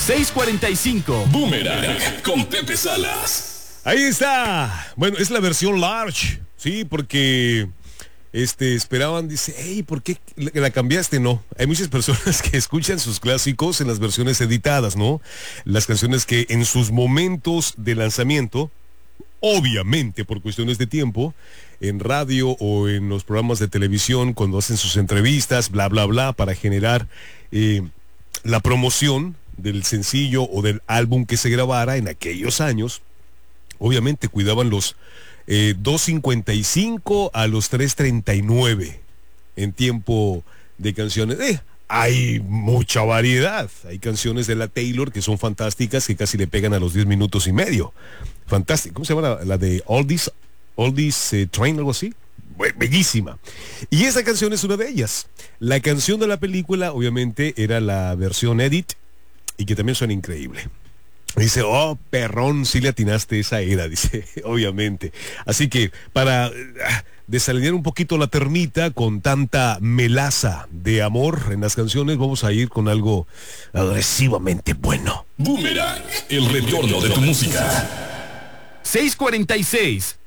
6:45. Boomerang con Pepe Salas. Ahí está. Bueno, es la versión large, sí, porque esperaban, dice, hey, ¿por qué la cambiaste? No, hay muchas personas que escuchan sus clásicos en las versiones editadas, ¿no? Las canciones que en sus momentos de lanzamiento, obviamente por cuestiones de tiempo, en radio o en los programas de televisión, cuando hacen sus entrevistas, bla, bla, bla, para generar la promoción del sencillo o del álbum que se grabara en aquellos años, obviamente cuidaban los 2:55 a los 3:39 en tiempo de canciones. Hay mucha variedad. Hay canciones de la Taylor que son fantásticas, que casi le pegan a los 10 minutos y medio. Fantástico. ¿Cómo se llama la de Oldies Train, algo así? Bellísima. Y esa canción es una de ellas. La canción de la película, obviamente, era la versión edit y que también suena increíble. Dice, oh, perrón, sí le atinaste, esa era, dice, obviamente. Así que para desalinear un poquito la termita con tanta melaza de amor en las canciones, vamos a ir con algo agresivamente bueno. Boomerang, el retorno de tu música. 6:46.